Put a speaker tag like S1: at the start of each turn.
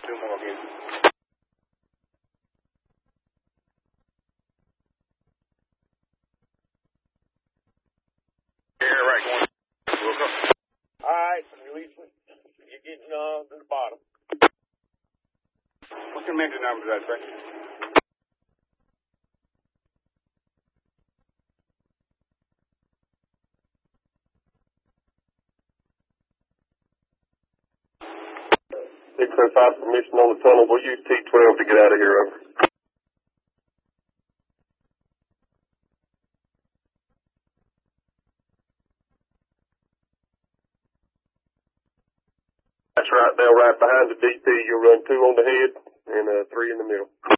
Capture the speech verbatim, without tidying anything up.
S1: Two more again. Yeah, right, going. Look up. All right, release me. You're getting uh, to the bottom. What's your mental number, that, Frank?
S2: six oh five permission on the tunnel. We'll use T twelve to get out of here, over. That's right, now right behind the D P. You'll run two on the head and uh, three in the middle.